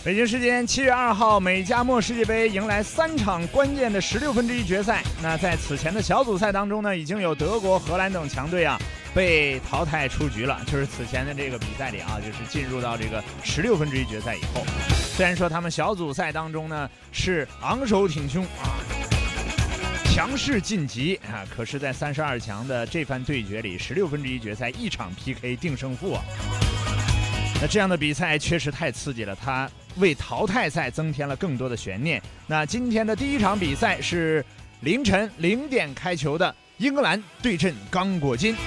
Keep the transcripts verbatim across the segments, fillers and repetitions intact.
北京时间七月二号，美加墨世界杯迎来三场关键的十六分之一决赛。那在此前的小组赛当中呢，已经有德国、荷兰等强队啊被淘汰出局了。就是此前的这个比赛里啊，就是进入到这个十六分之一决赛以后，虽然说他们小组赛当中呢是昂首挺胸啊，强势晋级啊，可是，在三十二强的这番对决里，十六分之一决赛一场 P K 定胜负啊。那这样的比赛确实太刺激了，它为淘汰赛增添了更多的悬念。那今天的第一场比赛是凌晨零点开球的英格兰对阵刚果金。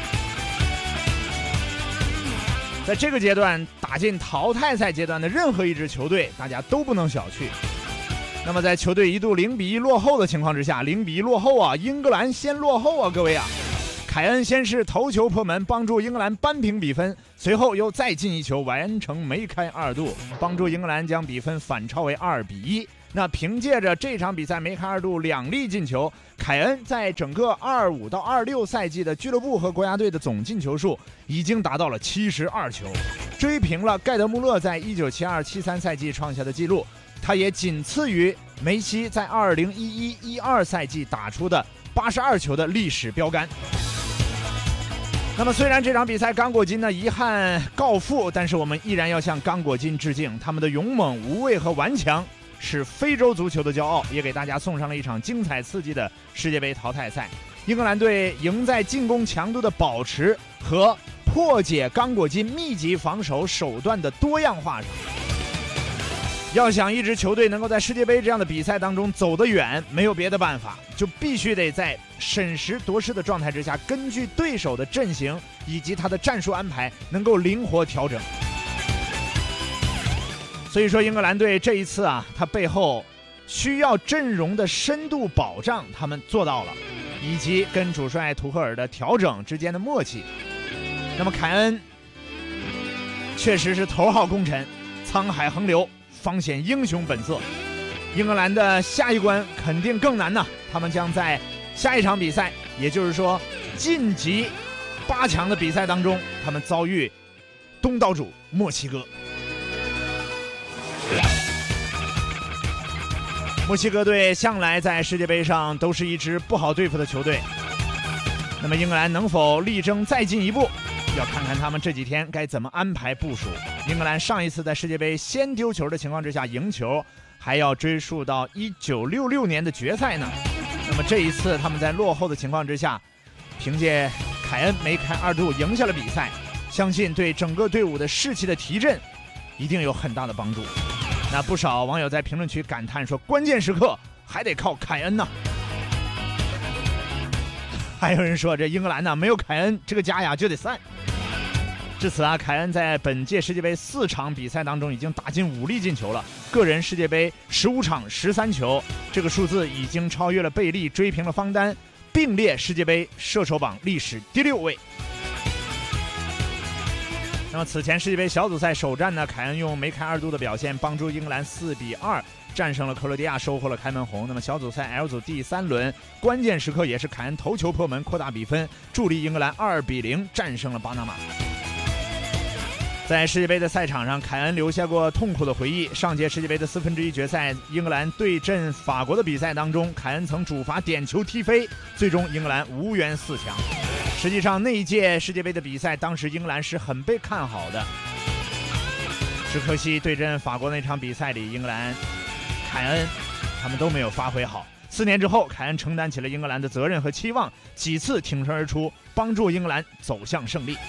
在这个阶段打进淘汰赛阶段的任何一支球队，大家都不能小觑。那么在球队一度零比一落后的情况之下，零比一落后啊，英格兰先落后啊，各位啊。凯恩先是头球破门，帮助英格兰扳平比分，随后又再进一球，完成梅开二度，帮助英格兰将比分反超为二比一。那凭借着这场比赛梅开二度两粒进球，凯恩在整个二五到二六赛季的俱乐部和国家队的总进球数已经达到了七十二球，追平了盖德穆勒在一九七二七三赛季创下的纪录。他也仅次于梅西在二零一一一二赛季打出的八十二球的历史标杆。那么虽然这场比赛刚果金呢遗憾告负，但是我们依然要向刚果金致敬，他们的勇猛、无畏和顽强是非洲足球的骄傲，也给大家送上了一场精彩刺激的世界杯淘汰赛。英格兰队赢在进攻强度的保持和破解刚果金密集防守手段的多样化上。要想一支球队能够在世界杯这样的比赛当中走得远，没有别的办法，就必须得在审时度势的状态之下，根据对手的阵型以及他的战术安排，能够灵活调整。所以说，英格兰队这一次啊，他背后需要阵容的深度保障，他们做到了，以及跟主帅图赫尔的调整之间的默契。那么凯恩确实是头号功臣，沧海横流，方显英雄本色。英格兰的下一关肯定更难呢，他们将在下一场比赛，也就是说晋级八强的比赛当中，他们遭遇东道主墨西哥。墨西哥队向来在世界杯上都是一支不好对付的球队，那么英格兰能否力争再进一步，要看看他们这几天该怎么安排部署。英格兰上一次在世界杯先丢球的情况之下赢球，还要追溯到一九六六年的决赛呢。那么这一次他们在落后的情况之下，凭借凯恩梅开二度赢下了比赛，相信对整个队伍的士气的提振一定有很大的帮助。那不少网友在评论区感叹说，关键时刻还得靠凯恩呢。还有人说，这英格兰呢没有凯恩，这个家呀就得散。至此啊，凯恩在本届世界杯四场比赛当中已经打进五粒进球了，个人世界杯十五场十三球，这个数字已经超越了贝利，追平了方丹，并列世界杯射手榜历史第六位。那么此前世界杯小组赛首战呢，凯恩用梅开二度的表现帮助英格兰四比二战胜了克罗地亚，收获了开门红。那么小组赛 L 组第三轮关键时刻也是凯恩头球破门扩大比分，助力英格兰二比零战胜了巴拿马。在世界杯的赛场上，凯恩留下过痛苦的回忆。上届世界杯的四分之一决赛，英格兰对阵法国的比赛当中，凯恩曾主罚点球踢飞，最终英格兰无缘四强。实际上那一届世界杯的比赛，当时英格兰是很被看好的，只可惜对阵法国那场比赛里，英格兰、凯恩他们都没有发挥好。四年之后，凯恩承担起了英格兰的责任和期望，几次挺身而出，帮助英格兰走向胜利。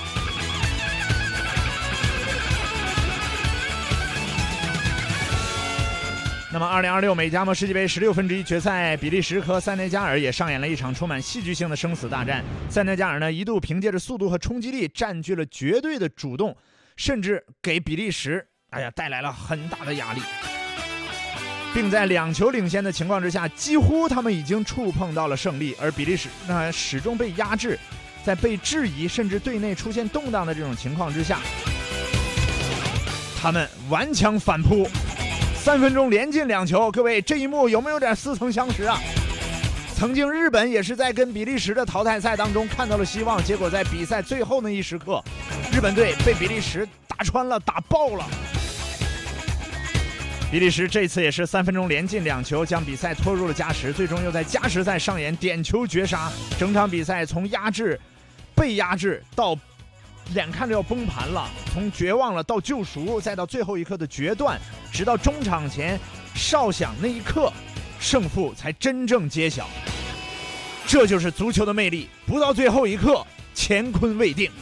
那么二零二六美加墨世界杯十六分之一决赛，比利时和塞内加尔也上演了一场充满戏剧性的生死大战。塞内加尔呢一度凭借着速度和冲击力占据了绝对的主动，甚至给比利时哎呀带来了很大的压力，并在两球领先的情况之下，几乎他们已经触碰到了胜利，而比利时呢始终被压制，在被质疑甚至队内出现动荡的这种情况之下，他们顽强反扑，三分钟连进两球。各位，这一幕有没有点似曾相识啊？曾经日本也是在跟比利时的淘汰赛当中看到了希望，结果在比赛最后那一时刻，日本队被比利时打穿了，打爆了。 比利时这次也是三分钟连进两球，将比赛拖入了加时，最终又在加时赛上演点球绝杀。整场比赛从压制、被压制到眼看着要崩盘了，从绝望了到救赎，再到最后一刻的决断，直到中场前哨响那一刻，胜负才真正揭晓。这就是足球的魅力，不到最后一刻，乾坤未定。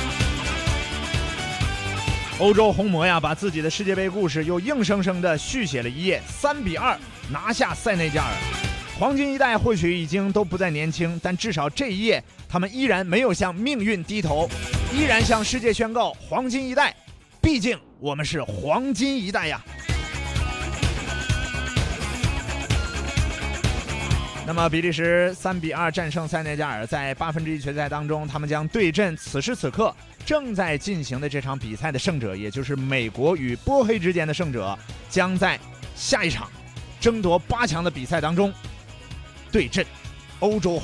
欧洲红魔呀，把自己的世界杯故事又硬生生地续写了一页，三比二拿下塞内加尔。黄金一代或许已经都不再年轻，但至少这一页，他们依然没有向命运低头，依然向世界宣告黄金一代，毕竟我们是黄金一代呀。那么比利时三比二战胜塞内加尔，在八分之一决赛当中，他们将对阵此时此刻正在进行的这场比赛的胜者，也就是美国与波黑之间的胜者，将在下一场争夺八强的比赛当中对阵欧洲